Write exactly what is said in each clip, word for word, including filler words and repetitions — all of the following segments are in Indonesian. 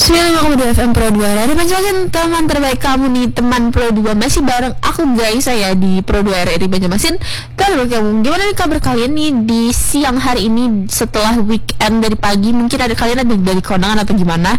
sembilan puluh lima koma dua F M Pro dua. Dari Banjarmasin, teman terbaik kamu nih, teman Pro dua. Masih bareng aku guys, saya di Pro dua R R I Banjarmasin. Kabar kamu, gimana nih kabar kalian nih di siang hari ini setelah weekend dari pagi? Mungkin ada kalian ada dari kondangan atau gimana?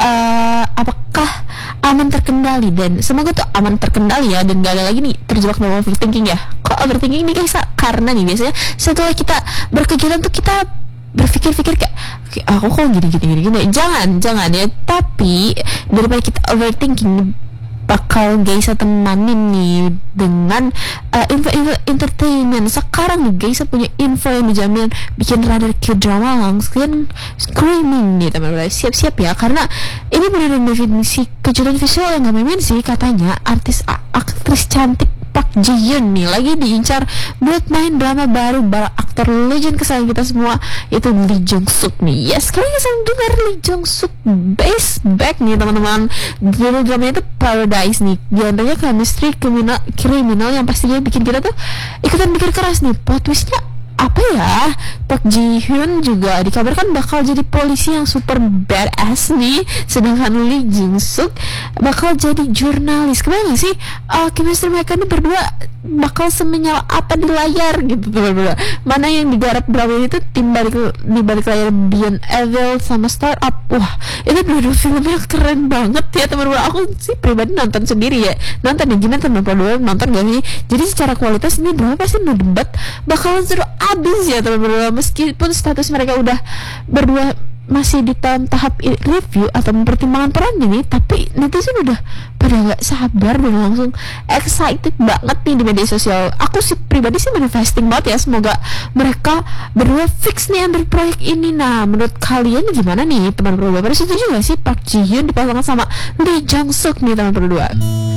Uh, apakah aman terkendali? Dan semoga tuh aman terkendali ya, dan gak ada lagi nih terjebak dalam overthinking ya. Kok overthinking nih guys? Karena nih biasanya setelah kita berkegiatan tuh kita berpikir-pikir kayak aku kok gini gini gini gini jangan jangan ya, tapi daripada kita overthinking bakal guys temanin nih dengan uh, info-info entertainment. Sekarang nih guys punya info yang dijamin bikin rada K-drama langsung screaming nih teman-teman. Siap-siap ya, karena ini benar-benar definisi kejutan visual yang gak main sih. Katanya artis aktris cantik Park Ji Hyun nih lagi diincar buat main drama baru bareng aktor legend kesayangan kita semua, yaitu Lee Jong Suk nih. Yes, kalian bisa dengar Lee Jong Suk base back nih teman-teman. Judul dramanya itu Paradise nih. Genrenya chemistry kriminal kriminal yang pastinya bikin kita tuh ikutan mikir keras nih. Plot twistnya apa ya? Park Ji Hyun juga dikabarkan bakal jadi polisi yang super badass nih, sedangkan Lee Jong Suk bakal jadi jurnalis. Kemana sih uh, chemistry mereka ini berdua bakal semenyala apa di layar gitu teman-teman. Mana yang digarap drama itu tim balik di balik layar Beyond Evil sama Startup. Wah, itu dua-dua filmnya keren banget ya teman-teman. Aku sih pribadi nonton sendiri ya, nonton ya gimana teman-teman, nonton gak sih? Jadi secara kualitas ini drama pasti no debat bakalan seru abis ya teman-teman. Meskipun status mereka udah berdua masih di tahap tahap review atau mempertimbangkan perannya nih, tapi netizen udah pada nggak sabar dan langsung excited banget nih di media sosial. Aku sih pribadi sih manifesting banget ya, semoga mereka berdua fix nih ambil proyek ini. Nah, menurut kalian gimana nih teman berdua? Pada setuju nggak sih Park Ji Hyun dipasangkan sama Lee Jong Suk nih teman berdua?